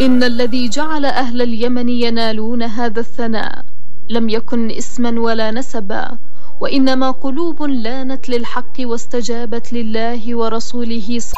إن الذي جعل أهل اليمن ينالون هذا الثناء لم يكن اسما ولا نسبا، وإنما قلوب لانت للحق واستجابت لله ورسوله